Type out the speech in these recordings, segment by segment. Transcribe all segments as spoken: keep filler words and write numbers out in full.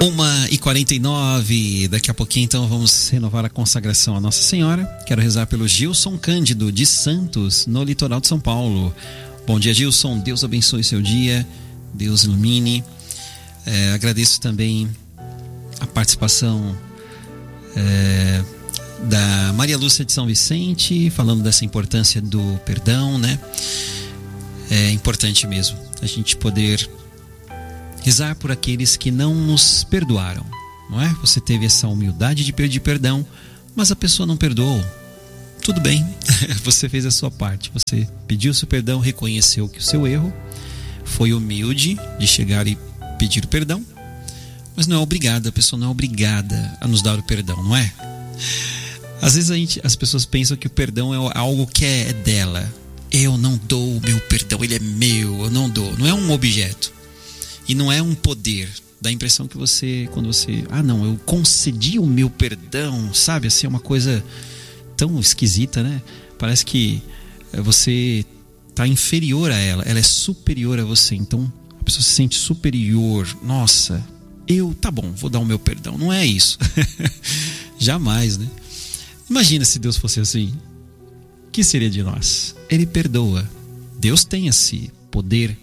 uma e quarenta e nove, daqui a pouquinho então vamos renovar a consagração à Nossa Senhora. Quero rezar pelo Gilson Cândido de Santos, no litoral de São Paulo. Bom dia, Gilson, Deus abençoe seu dia, Deus ilumine. É, agradeço também a participação é, da Maria Lúcia de São Vicente, falando dessa importância do perdão, né? É importante mesmo a gente poder rezar por aqueles que não nos perdoaram, não é? Você teve essa humildade de pedir perdão, mas a pessoa não perdoou. Tudo bem, você fez a sua parte, você pediu o seu perdão, reconheceu que o seu erro, foi humilde de chegar e pedir o perdão, mas não é obrigada, a pessoa não é obrigada a nos dar o perdão, não é? Às vezes a gente, as pessoas pensam que o perdão é algo que é dela. Eu não dou o meu perdão, ele é meu, eu não dou. Não é um objeto. E não é um poder. Dá a impressão que você, quando você... Ah, não, eu concedi o meu perdão, sabe? Assim, é uma coisa tão esquisita, né? Parece que você está inferior a ela. Ela é superior a você. Então, a pessoa se sente superior. Nossa, eu, tá bom, vou dar o meu perdão. Não é isso. Jamais, né? Imagina se Deus fosse assim. O que seria de nós? Ele perdoa. Deus tem esse poder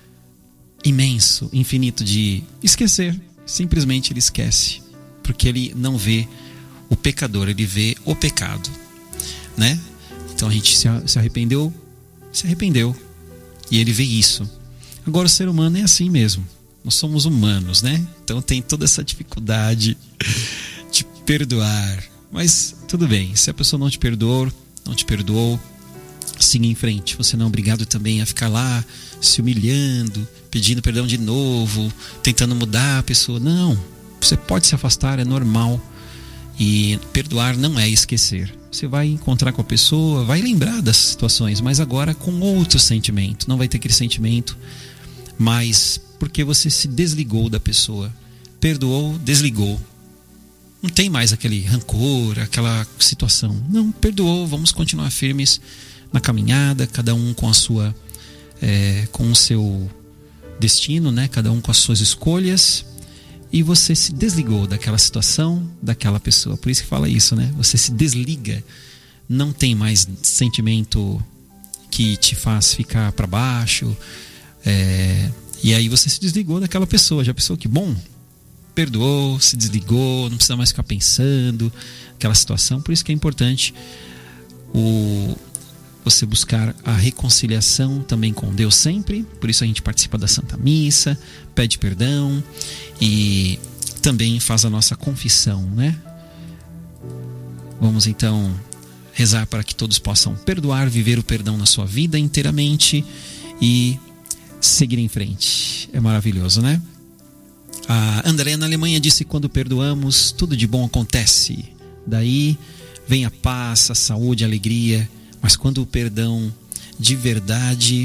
imenso, infinito de esquecer. Simplesmente ele esquece, porque ele não vê o pecador, ele vê o pecado, né? Então a gente se arrependeu, se arrependeu, e ele vê isso. Agora o ser humano é assim mesmo. Nós somos humanos, né? Então tem toda essa dificuldade de perdoar. Mas tudo bem, se a pessoa não te perdoou, não te perdoou, siga em frente. Você não é obrigado também a ficar lá se humilhando, pedindo perdão de novo, tentando mudar a pessoa. Não, você pode se afastar, é normal. E perdoar não é esquecer. Você vai encontrar com a pessoa, vai lembrar das situações, mas agora com outro sentimento. Não vai ter aquele sentimento, mas porque você se desligou da pessoa. Perdoou, desligou. Não tem mais aquele rancor, aquela situação. Não, perdoou, vamos continuar firmes na caminhada, cada um com a sua, é, com o seu destino, né? Cada um com as suas escolhas. E você se desligou daquela situação, daquela pessoa. Por isso que fala isso, né? Você se desliga. Não tem mais sentimento que te faz ficar para baixo. É, e aí você se desligou daquela pessoa. Já pensou que bom? Perdoou, se desligou, não precisa mais ficar pensando aquela situação. Por isso que é importante o, você buscar a reconciliação também com Deus sempre. Por isso a gente participa da Santa Missa, pede perdão e também faz a nossa confissão, né? Vamos então rezar para que todos possam perdoar, viver o perdão na sua vida inteiramente e seguir em frente. É maravilhoso, né? A Andréa na Alemanha disse: quando perdoamos, tudo de bom acontece. Daí vem a paz, a saúde, a alegria. Mas quando o perdão de verdade,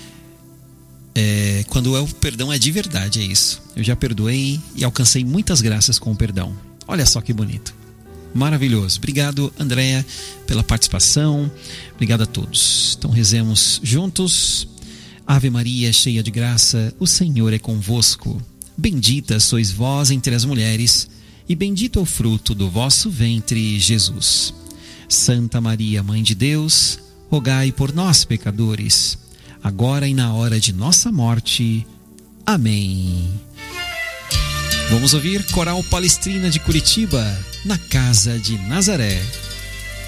é, quando é o perdão é de verdade, é isso. Eu já perdoei e alcancei muitas graças com o perdão. Olha só que bonito. Maravilhoso. Obrigado, Andréa, pela participação. Obrigado a todos. Então rezemos juntos. Ave Maria, cheia de graça, o Senhor é convosco. Bendita sois vós entre as mulheres, e bendito é o fruto do vosso ventre, Jesus. Santa Maria, Mãe de Deus, rogai por nós, pecadores, agora e na hora de nossa morte. Amém. Vamos ouvir Coral Palestrina de Curitiba, na Casa de Nazaré.